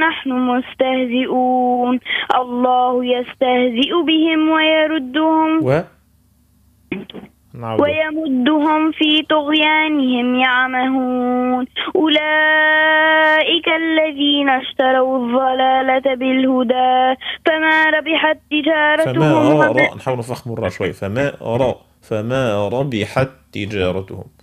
نحن مستهزئون الله يستهزئ بهم ويمدهم في طغيانهم يعمهون أولئك الذين اشتروا الضلالة بالهدى فما ربحت تجارتهم نحاول نفخم الراء شوي. فما ربحت تجارتهم.